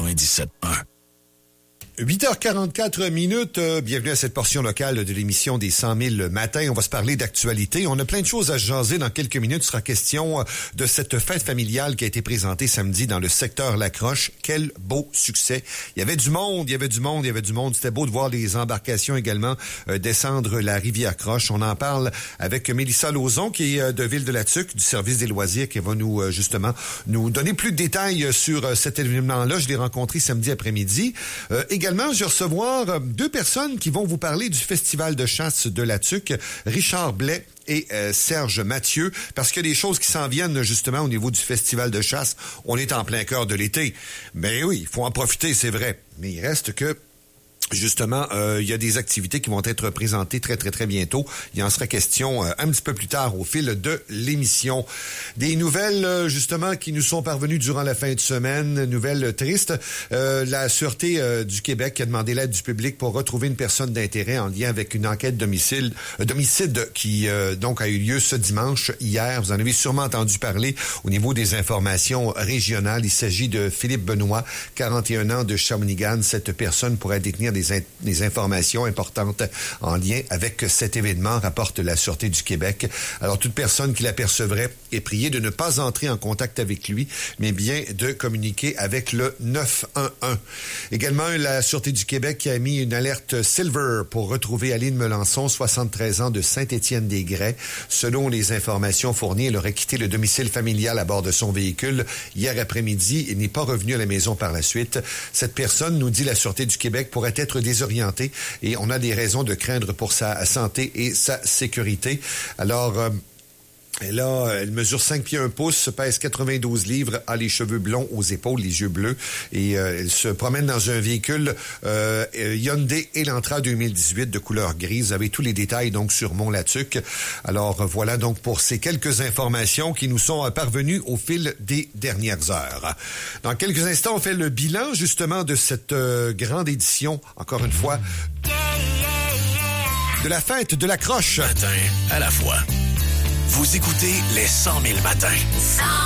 97.1. 8h44 minutes. Bienvenue à cette portion locale de l'émission des 100 000 matins. On va se parler d'actualité. On a plein de choses à jaser. Dans quelques minutes, il sera question de cette fête familiale qui a été présentée samedi dans le secteur Lacroche. Quel beau succès. Il y avait du monde. C'était beau de voir les embarcations également descendre la rivière Croche. On en parle avec Mélissa Lauzon, qui est de Ville-de-la-Tuque, du service des loisirs, qui va nous, justement, nous donner plus de détails sur cet événement-là. Je l'ai rencontré samedi après-midi. Également, je vais recevoir deux personnes qui vont vous parler du festival de chasse de la Tuque, Richard Blais et Serge Mathieu, parce qu'il y a des choses qui s'en viennent justement au niveau du festival de chasse. On est en plein cœur de l'été. Ben oui, il faut en profiter, c'est vrai. Mais il reste que justement, il y a des activités qui vont être présentées très, très, très bientôt. Il en sera question un petit peu plus tard au fil de l'émission. Des nouvelles, justement, qui nous sont parvenues durant la fin de semaine. Nouvelles tristes. La Sûreté du Québec a demandé l'aide du public pour retrouver une personne d'intérêt en lien avec une enquête d'homicide qui, donc, a eu lieu ce dimanche, hier. Vous en avez sûrement entendu parler au niveau des informations régionales. Il s'agit de Philippe Benoît, 41 ans, de Shawinigan. Cette personne pourrait détenir des informations importantes en lien avec cet événement, rapporte la Sûreté du Québec. Alors, toute personne qui l'apercevrait est priée de ne pas entrer en contact avec lui, mais bien de communiquer avec le 911. Également, la Sûreté du Québec qui a mis une alerte Silver pour retrouver Aline Melançon, 73 ans, de Saint-Étienne-des-Grès. Selon les informations fournies, elle aurait quitté le domicile familial à bord de son véhicule hier après-midi et n'est pas revenue à la maison par la suite. Cette personne, nous dit la Sûreté du Québec, pourrait être désorienté et on a des raisons de craindre pour sa santé et sa sécurité. Alors, elle mesure 5 pieds 1 pouce, pèse 92 livres, a les cheveux blonds aux épaules, les yeux bleus, et elle se promène dans un véhicule Hyundai Elantra 2018 de couleur grise. Vous avez tous les détails donc sur Mont-Latuc. Alors voilà donc pour ces quelques informations qui nous sont parvenues au fil des dernières heures. Dans quelques instants, on fait le bilan justement de cette grande édition, encore une fois, de la fête de la Croche. Matin à la fois. Vous écoutez les 100 000 matins. 100